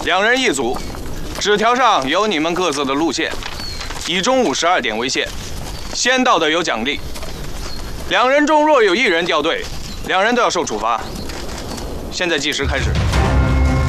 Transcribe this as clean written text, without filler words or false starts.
2人一组，纸条上有你们各自的路线，以中午12点为限，先到的有奖励。2人中若有1人掉队，2人都要受处罚。现在计时开始。